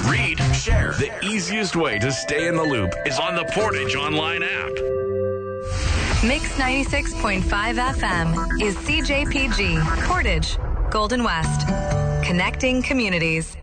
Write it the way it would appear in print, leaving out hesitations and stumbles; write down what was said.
read, share. The easiest way to stay in the loop is on the Portage Online app. Mix 96.5 FM is CJPG, Portage, Golden West. Connecting communities.